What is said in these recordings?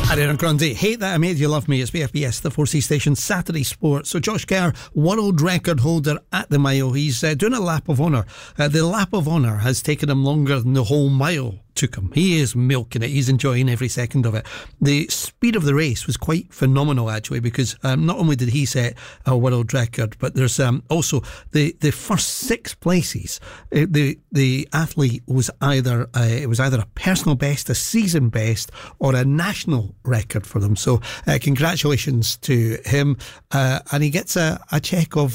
Ariana Grande, Hate That I Made You Love Me. It's BFBS, the 4C station, Saturday Sport. So Josh Kerr, world record holder at the mile, he's doing a lap of honour. The lap of honour has taken him longer than the whole mile took him. He is milking it. He's enjoying every second of it. The speed of the race was quite phenomenal, actually, because not only did he set a world record, but there's also the first 6 places. The athlete was either a personal best, a season best, or a national record for them. So congratulations to him, and he gets a cheque of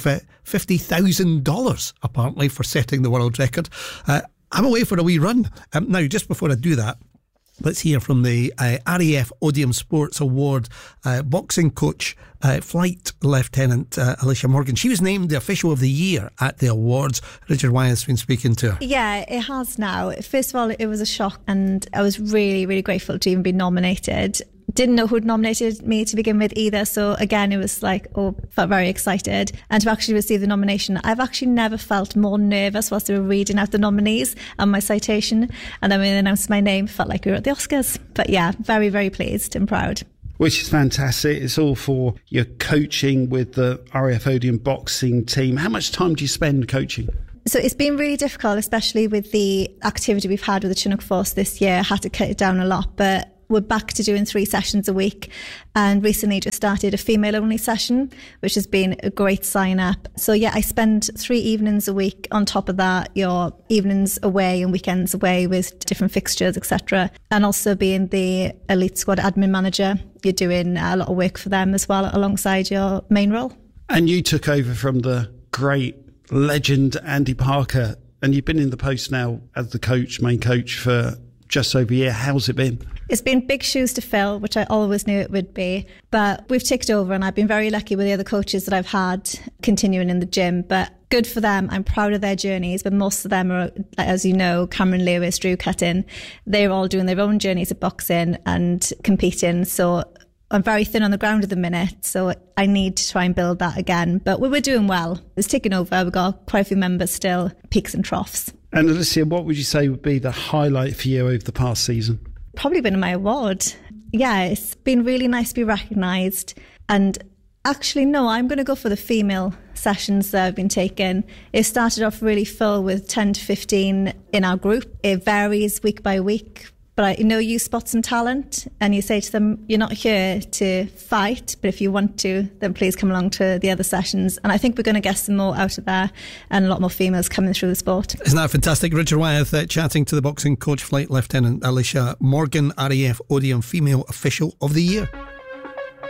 $50,000 apparently for setting the world record. I'm away for a wee run. Now, just before I do that, let's hear from the RAF Odium Sports Award boxing coach, Flight Lieutenant Alicia Morgan. She was named the official of the year at the awards. Richard Wyeth's been speaking to her. Yeah, it has now. First of all, it was a shock, and I was really, really grateful to even be nominated. Didn't know who'd nominated me to begin with either, so again it was like, felt very excited. And to actually receive the nomination, I've actually never felt more nervous whilst they were reading out the nominees and my citation, and then when they announced my name, felt like we were at the Oscars. But yeah, very, very pleased and proud. Which is fantastic. It's all for your coaching with the RAF Odium boxing team. How much time do you spend coaching? So it's been really difficult, especially with the activity we've had with the Chinook Force this year. I had to cut it down a lot, but we're back to doing 3 sessions a week, and recently just started a female only session, which has been a great sign up. So yeah, I spend 3 evenings a week. On top of that, your evenings away and weekends away with different fixtures, etc. And also being the elite squad admin manager, you're doing a lot of work for them as well alongside your main role. And you took over from the great legend Andy Parker, and you've been in the post now as the main coach for just over a year. How's it been? It's been big shoes to fill, which I always knew it would be, but we've ticked over, and I've been very lucky with the other coaches that I've had continuing in the gym. But good for them. I'm proud of their journeys, but most of them are, as you know, Cameron Lewis, Drew Cutting, they're all doing their own journeys of boxing and competing. So I'm very thin on the ground at the minute, so I need to try and build that again. But we're doing well. It's taken over. We've got quite a few members still, peaks and troughs. And Alicia, what would you say would be the highlight for you over the past season? Probably been my award. Yeah, it's been really nice to be recognised. And actually, no, I'm going to go for the female sessions that I've been taking. It started off really full with 10 to 15 in our group. It varies week by week. But you spot some talent and you say to them, you're not here to fight, but if you want to, then please come along to the other sessions. And I think we're going to get some more out of there and a lot more females coming through the sport. Isn't that fantastic? Richard Wyeth chatting to the boxing coach, Flight Lieutenant Alicia Morgan, RAF Odium Female Official of the Year.